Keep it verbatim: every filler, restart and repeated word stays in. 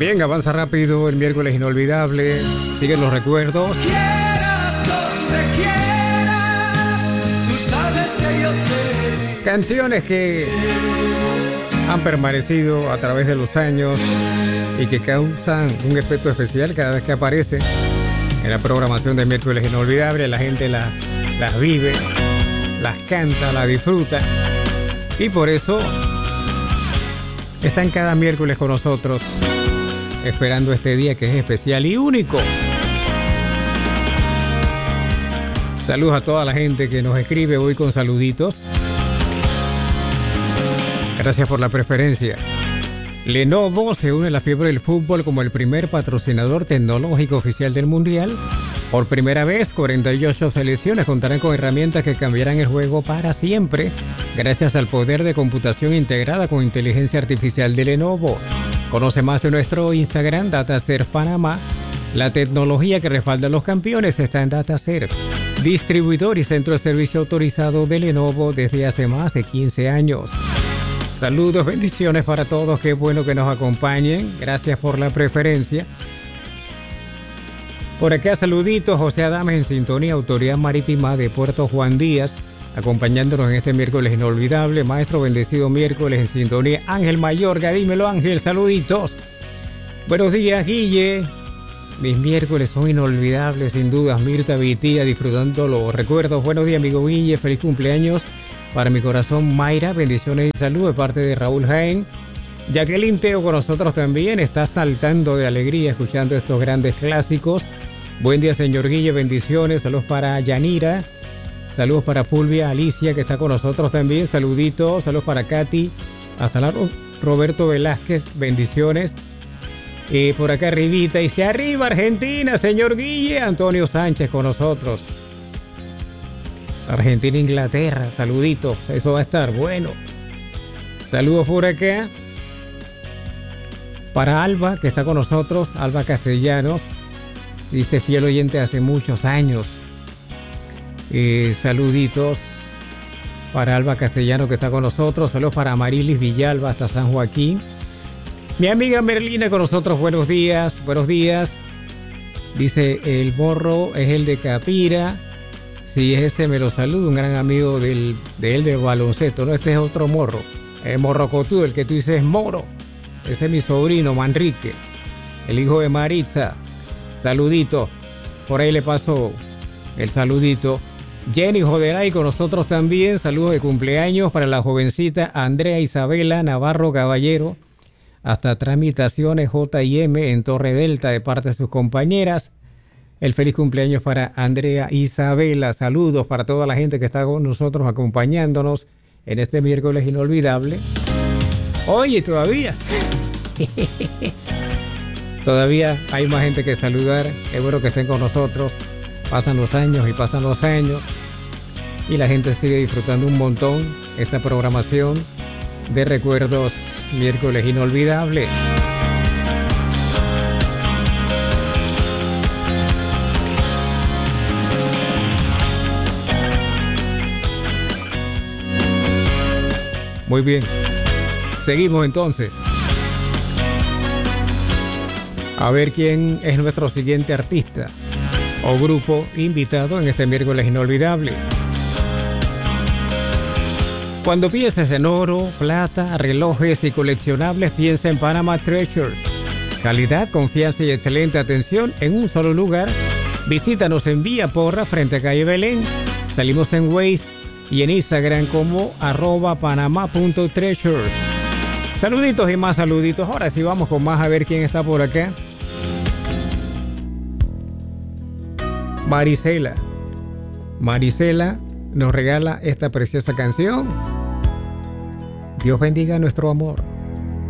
Bien, avanza rápido el miércoles inolvidable. Siguen los recuerdos. Quieras donde quieras, tú sabes que yo te... Canciones que han permanecido a través de los años y que causan un efecto especial cada vez que aparece en la programación de miércoles inolvidable. La gente las, las vive, las canta, las disfruta y por eso están cada miércoles con nosotros, esperando este día que es especial y único. Saludos a toda la gente que nos escribe hoy con saluditos. Gracias por la preferencia. Lenovo se une a la fiebre del fútbol como el primer patrocinador tecnológico oficial del Mundial. Por primera vez, cuarenta y ocho selecciones contarán con herramientas que cambiarán el juego para siempre, gracias al poder de computación integrada con inteligencia artificial de Lenovo. Conoce más en nuestro Instagram, DataServe Panamá. La tecnología que respalda a los campeones está en DataServe, distribuidor y centro de servicio autorizado de Lenovo desde hace más de quince años. Saludos, bendiciones para todos, qué bueno que nos acompañen, gracias por la preferencia. Por acá saluditos, José Adames en sintonía, Autoridad Marítima de Puerto Juan Díaz, acompañándonos en este miércoles inolvidable. Maestro, bendecido miércoles en sintonía. Ángel Mayorga, dímelo Ángel, saluditos. Buenos días, Guille. Mis miércoles son inolvidables, sin dudas. Mirta Vitía, disfrutando los recuerdos. Buenos días, amigo Guille, feliz cumpleaños para mi corazón, Mayra. Bendiciones y salud de parte de Raúl Jaén. Jacqueline Teo con nosotros también, está saltando de alegría escuchando estos grandes clásicos. Buen día, señor Guille, bendiciones. Saludos para Yanira. Saludos para Fulvia Alicia, que está con nosotros también. Saluditos. Saludos para Katy. Hasta la Roberto Velázquez. Bendiciones. Eh, por acá arribita. Y se arriba Argentina, señor Guille. Antonio Sánchez con nosotros. Argentina, Inglaterra. Saluditos. Eso va a estar bueno. Saludos por acá. Para Alba, que está con nosotros. Alba Castellanos. Dice fiel oyente hace muchos años. Eh, saluditos para Alba Castellano que está con nosotros. Saludos para Marilis Villalba hasta San Joaquín. Mi amiga Merlina con nosotros. Buenos días, buenos días. Dice el morro es el de Capira. Sí, es ese, me lo saludo. Un gran amigo del, de él del baloncesto. No, este es otro morro. El morro Cotudo, el que tú dices moro. Ese es mi sobrino Manrique, el hijo de Maritza. Saludito. Por ahí le paso el saludito. Jenny Joderay con nosotros también. Saludos de cumpleaños para la jovencita Andrea Isabela Navarro Caballero. Hasta Tramitaciones J y M en Torre Delta de parte de sus compañeras. El feliz cumpleaños para Andrea Isabela. Saludos para toda la gente que está con nosotros acompañándonos en este miércoles inolvidable. Oye, todavía. Todavía hay más gente que saludar. Es bueno que estén con nosotros. Pasan los años y pasan los años. Y la gente sigue disfrutando un montón esta programación de recuerdos miércoles inolvidable. Muy bien. Seguimos entonces. A ver quién es nuestro siguiente artista o grupo invitado en este miércoles inolvidable. Cuando pienses en oro, plata, relojes y coleccionables, piensa en Panama Treasures. Calidad, confianza y excelente atención en un solo lugar. Visítanos en Vía Porra frente a calle Belén. Salimos en Waze y en Instagram como arroba panama.treasures. Saluditos y más saluditos. Ahora sí vamos con más a ver quién está por acá. Marisela. Marisela nos regala esta preciosa canción. Dios bendiga nuestro amor.